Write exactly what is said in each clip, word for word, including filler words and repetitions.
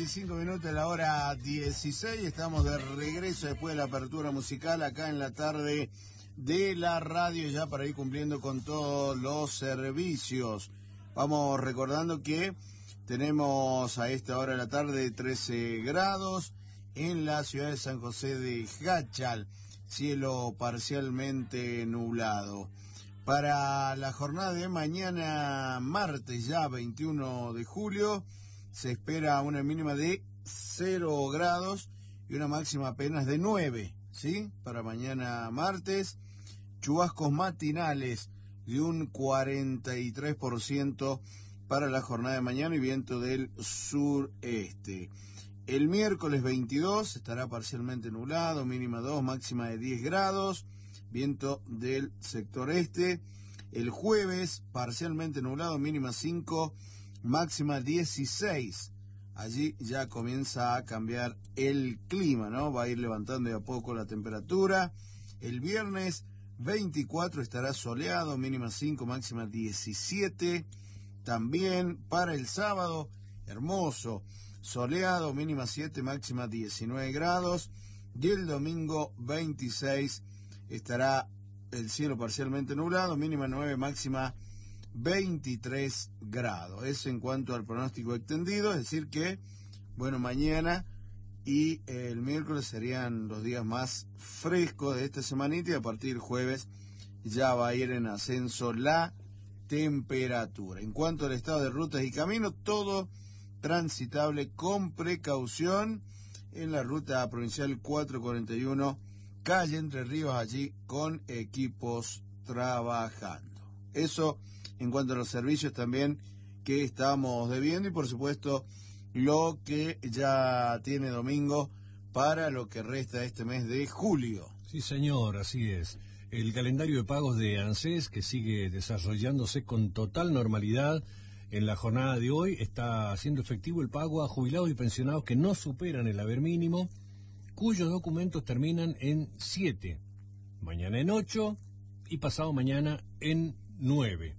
veinticinco minutos de la hora dieciséis, estamos de regreso después de la apertura musical acá en la tarde de la radio, ya para ir cumpliendo con todos los servicios. Vamos recordando que tenemos a esta hora de la tarde trece grados en la ciudad de San José de Jáchal, cielo parcialmente nublado. Para la jornada de mañana, martes ya veintiuno de julio, se espera una mínima de cero grados y una máxima apenas de nueve, ¿sí? Para mañana martes, chubascos matinales de un cuarenta y tres por ciento para la jornada de mañana y viento del sureste. El miércoles veintidós estará parcialmente nublado, mínima dos, máxima de diez grados. Viento del sector este. El jueves, parcialmente nublado, mínima cinco, máxima dieciséis. Allí ya comienza a cambiar el clima, ¿no? Va a ir levantando de a poco la temperatura. El viernes veinticuatro estará soleado, mínima cinco, máxima diecisiete. También para el sábado, hermoso, soleado, mínima siete, máxima diecinueve grados. Y el domingo veintiséis estará el cielo parcialmente nublado, mínima nueve, máxima veintitrés grados. Eso en cuanto al pronóstico extendido, es decir que, bueno, mañana y el miércoles serían los días más frescos de esta semanita y a partir del jueves ya va a ir en ascenso la temperatura. En cuanto al estado de rutas y caminos, todo transitable con precaución en la ruta provincial cuatrocientos cuarenta y uno, calle Entre Ríos, allí con equipos trabajando. Eso en cuanto a los servicios también que estamos debiendo y por supuesto lo que ya tiene domingo para lo que resta este mes de julio. Sí, señor, así es. El calendario de pagos de ANSES, que sigue desarrollándose con total normalidad, en la jornada de hoy está haciendo efectivo el pago a jubilados y pensionados que no superan el haber mínimo, cuyos documentos terminan en siete, mañana en ocho y pasado mañana en nueve.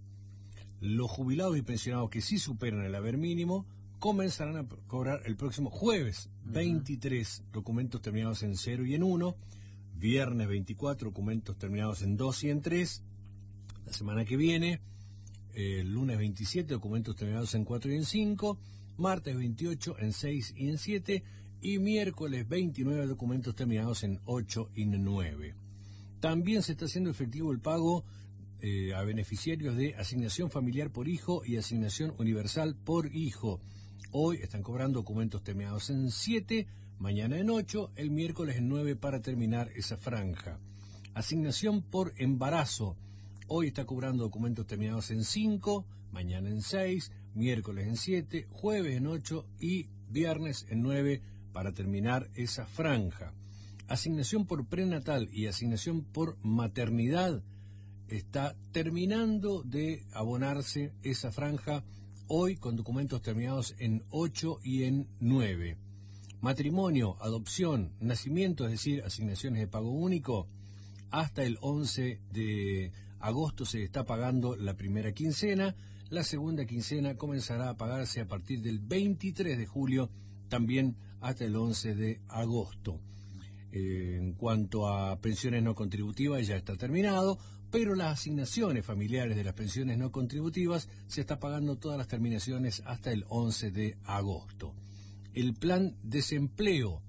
Los jubilados y pensionados que sí superan el haber mínimo comenzarán a cobrar el próximo jueves veintitrés, uh-huh. documentos terminados en cero y en uno, viernes veinticuatro, documentos terminados en dos y en tres, la semana que viene, el eh, lunes veintisiete, documentos terminados en cuatro y en cinco, martes veintiocho en seis y en siete, y miércoles veintinueve, documentos terminados en ocho y en nueve. También se está haciendo efectivo el pago eh, a beneficiarios de asignación familiar por hijo y asignación universal por hijo. Hoy están cobrando documentos terminados en siete, mañana en ocho, el miércoles en nueve para terminar esa franja. Asignación por embarazo. Hoy está cobrando documentos terminados en cinco, mañana en seis, miércoles en siete, jueves en ocho y viernes en nueve para terminar esa franja. Asignación por prenatal y asignación por maternidad. Está terminando de abonarse esa franja hoy con documentos terminados en ocho y en nueve. Matrimonio, adopción, nacimiento, es decir, asignaciones de pago único, hasta el once de agosto se está pagando la primera quincena, la segunda quincena comenzará a pagarse a partir del veintitrés de julio, también hasta el once de agosto. Eh, en cuanto a pensiones no contributivas ya está terminado, pero las asignaciones familiares de las pensiones no contributivas se está pagando todas las terminaciones hasta el once de agosto. El plan desempleo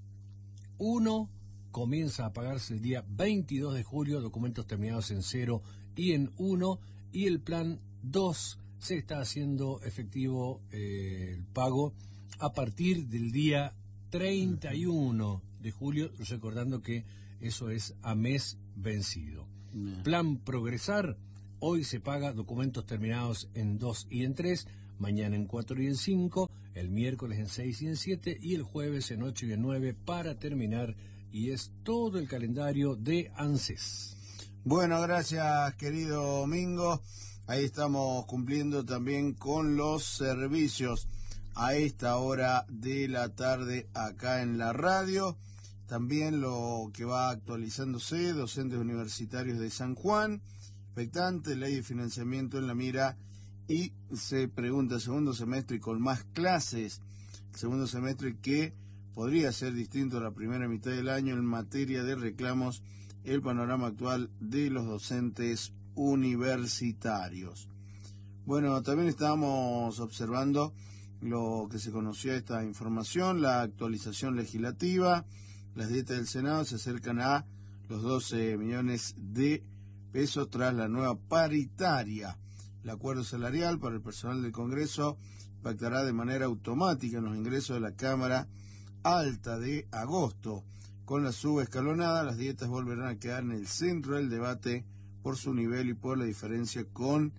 uno comienza a pagarse el día veintidós de julio, documentos terminados en cero y en uno, y el plan dos se está haciendo efectivo eh, el pago a partir del día treinta y uno de julio, recordando que eso es a mes vencido. Yeah. Plan progresar, hoy se paga documentos terminados en dos y en tres, mañana en cuatro y en cinco, el miércoles en seis y en siete y el jueves en ocho y en nueve para terminar, y es todo el calendario de ANSES. Bueno, gracias querido Mingo, ahí estamos cumpliendo también con los servicios a esta hora de la tarde acá en la radio. También lo que va actualizándose, docentes universitarios de San Juan, expectante, ley de financiamiento en la mira y se pregunta segundo semestre y con más clases. segundo semestre que podría ser distinto a la primera mitad del año en materia de reclamos, el panorama actual de los docentes universitarios. Bueno, también estábamos observando lo que se conoció esta información, la actualización legislativa. Las dietas del Senado se acercan a los doce millones de pesos tras la nueva paritaria. El acuerdo salarial para el personal del Congreso impactará de manera automática en los ingresos de la Cámara Alta de agosto. Con la suba escalonada, las dietas volverán a quedar en el centro del debate por su nivel y por la diferencia con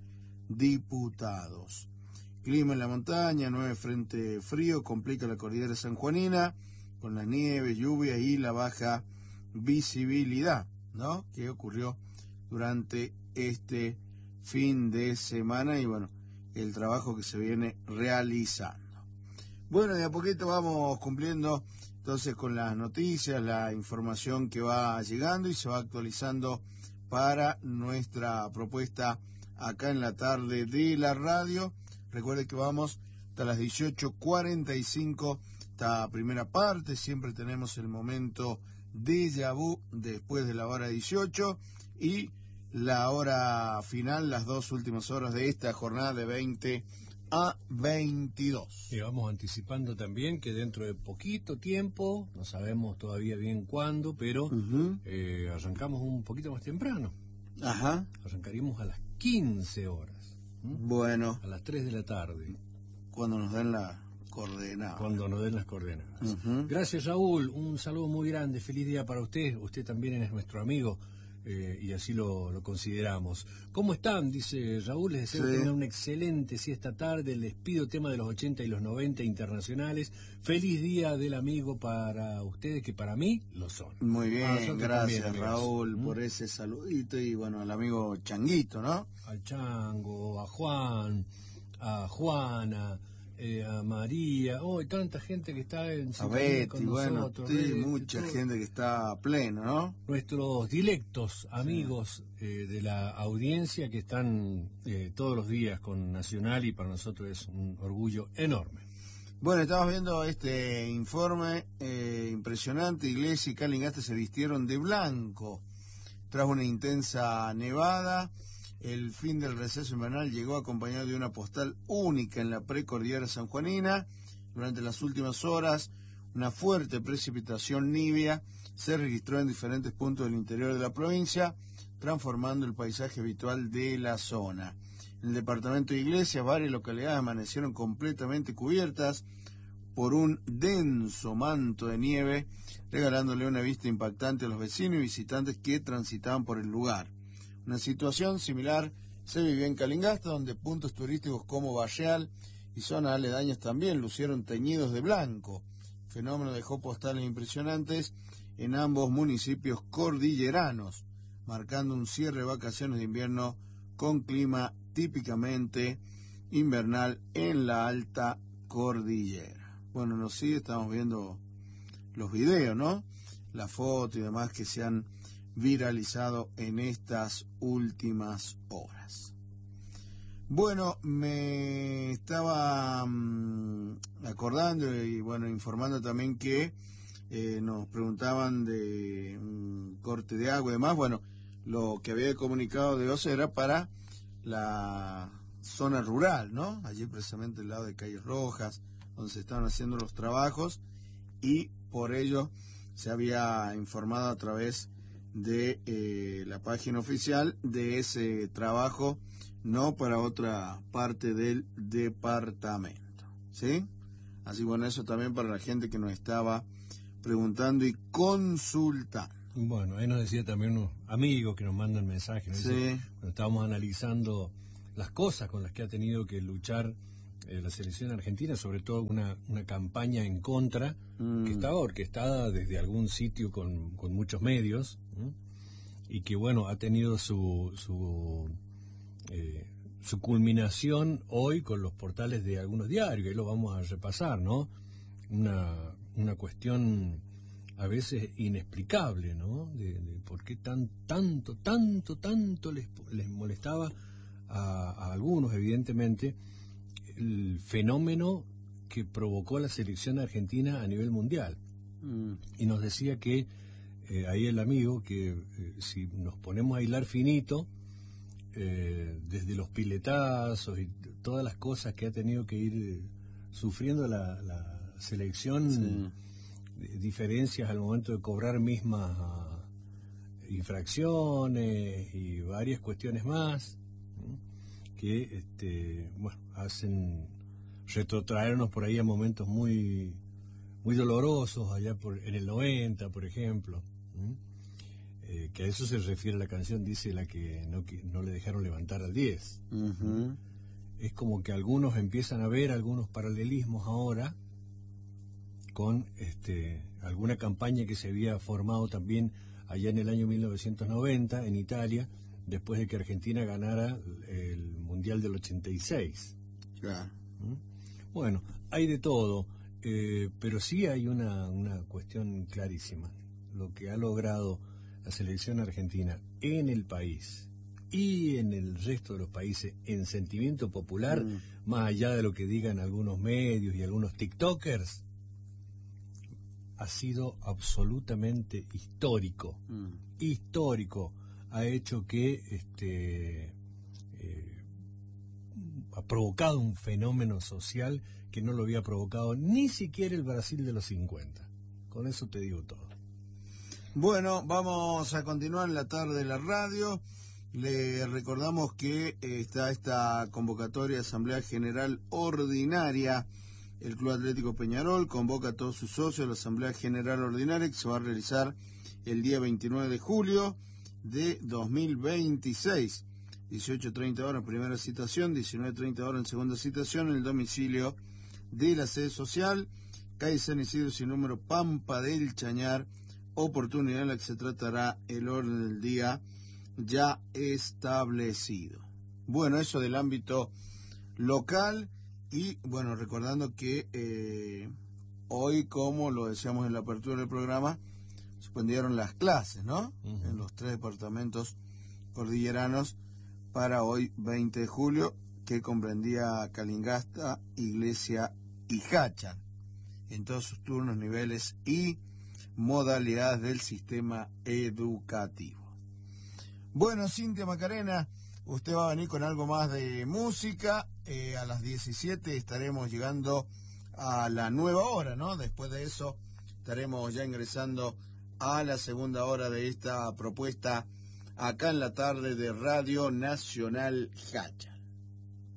diputados. Clima en la montaña, nueve frente frío, complica la cordillera sanjuanina, con la nieve, lluvia y la baja visibilidad, ¿no?, que ocurrió durante este fin de semana y, bueno, el trabajo que se viene realizando. Bueno, de a poquito vamos cumpliendo entonces con las noticias, la información que va llegando y se va actualizando para nuestra propuesta acá en la tarde de la radio. Recuerde que vamos hasta las dieciocho cuarenta y cinco, esta primera parte, siempre tenemos el momento déjà vu después de la hora dieciocho y la hora final, las dos últimas horas de esta jornada de veinte a veintidós. Y vamos anticipando también que dentro de poquito tiempo, no sabemos todavía bien cuándo, pero uh-huh. eh, arrancamos un poquito más temprano. Ajá. Arrancaríamos a las quince horas. ¿m? Bueno. A las tres de la tarde. Cuando nos den la coordenada. Cuando nos den las coordenadas. Uh-huh. Gracias, Raúl. Un saludo muy grande. Feliz día para usted. Usted también es nuestro amigo. Eh, y así lo, lo consideramos. ¿Cómo están? Dice Raúl, les deseo sí. tener una excelente siesta tarde, les pido tema de los ochenta y los noventa internacionales. Feliz día del amigo para ustedes, que para mí lo son. Muy bien, gracias también, Raúl, ¿Mm? por ese saludito y bueno, al amigo Changuito, ¿no? Al Chango, a Juan, a Juana, Eh, a María, oh, tanta gente que está en a Betty, con nosotros, bueno, sí, Betty, mucha todo. gente que está a pleno, ¿no? Nuestros directos amigos sí. eh, de la audiencia que están eh, todos los días con Nacional y para nosotros es un orgullo enorme. Bueno, estamos viendo este informe eh, impresionante. Iglesia y Calingasta se vistieron de blanco tras una intensa nevada. El fin del receso invernal llegó acompañado de una postal única en la precordillera sanjuanina. Durante las últimas horas, una fuerte precipitación nibia se registró en diferentes puntos del interior de la provincia, transformando el paisaje habitual de la zona. En el departamento de Iglesias, varias localidades amanecieron completamente cubiertas por un denso manto de nieve, regalándole una vista impactante a los vecinos y visitantes que transitaban por el lugar. Una situación similar se vivió en Calingasta, donde puntos turísticos como Barreal y zonas aledañas también lucieron teñidos de blanco. El fenómeno dejó postales impresionantes en ambos municipios cordilleranos, marcando un cierre de vacaciones de invierno con clima típicamente invernal en la alta cordillera. Bueno, no sí, estamos viendo los videos, ¿no? La foto y demás que se han viralizado en estas últimas horas. Bueno, me estaba um, acordando y bueno, informando también que eh, nos preguntaban de un corte de agua y demás. Bueno, lo que había comunicado de O C E era para la zona rural, ¿no? Allí precisamente al lado de Calles Rojas, donde se estaban haciendo los trabajos y por ello se había informado a través de eh, la página oficial de ese trabajo, no para otra parte del departamento, ¿sí? Así bueno, eso también para la gente que nos estaba preguntando y consultando. Bueno, ahí nos decía también unos amigos que nos mandan mensajes, ¿no? Sí. Dice, cuando estábamos analizando las cosas con las que ha tenido que luchar eh, la selección argentina, sobre todo una, una campaña en contra, mm. que estaba orquestada desde algún sitio con, con muchos medios, ¿no? Y que bueno, ha tenido su su, eh, su culminación hoy con los portales de algunos diarios, y lo vamos a repasar, ¿no? Una, una cuestión a veces inexplicable, ¿no? De, de por qué tan, tanto, tanto, tanto les, les molestaba a, a algunos, evidentemente, el fenómeno que provocó la selección argentina a nivel mundial. Mm. Y nos decía que, eh, ahí el amigo, que eh, si nos ponemos a hilar finito, eh, desde los piletazos y todas las cosas que ha tenido que ir eh, sufriendo la, la selección, sí. Diferencias al momento de cobrar mismas uh, infracciones y varias cuestiones más, ¿sí? Que este, bueno, hacen retrotraernos por ahí a momentos muy muy dolorosos, allá por en el noventa, por ejemplo, ¿sí? Eh, que a eso se refiere la canción, dice la que no, que no le dejaron levantar al diez. Uh-huh. Es como que algunos empiezan a ver algunos paralelismos ahora con este, alguna campaña que se había formado también allá en el año mil novecientos noventa en Italia, después de que Argentina ganara el Mundial del ochenta y seis. Claro. ¿Mm? Bueno, hay de todo, eh, pero sí hay una, una cuestión clarísima. Lo que ha logrado la selección argentina en el país y en el resto de los países en sentimiento popular, mm. más allá de lo que digan algunos medios y algunos tiktokers, ha sido absolutamente histórico. Mm. Histórico. Ha hecho que este eh, ha provocado un fenómeno social que no lo había provocado ni siquiera el Brasil de los cincuenta. Con eso te digo todo. Bueno, vamos a continuar en la tarde de la radio. Le recordamos que eh, está esta convocatoria Asamblea General Ordinaria. El Club Atlético Peñarol convoca a todos sus socios a la Asamblea General Ordinaria que se va a realizar el día veintinueve de julio de dos mil veintiséis. dieciocho treinta horas primera citación, diecinueve treinta horas en segunda citación en el domicilio de la sede social, calle San Isidro sin número, Pampa del Chañar, oportunidad en la que se tratará el orden del día ya establecido. Bueno, eso del ámbito local. Y bueno, recordando que eh, hoy, como lo decíamos en la apertura del programa, suspendieron las clases, ¿no? Uh-huh. En los tres departamentos cordilleranos para hoy veinte de julio, que comprendía Calingasta, Iglesia y Hachan, en todos sus turnos, niveles y modalidades del sistema educativo. Bueno, Cintia Macarena, usted va a venir con algo más de música. Eh, a las diecisiete estaremos llegando a la nueva hora, ¿no? Después de eso estaremos ya ingresando a la segunda hora de esta propuesta acá en la tarde de Radio Nacional Hachan.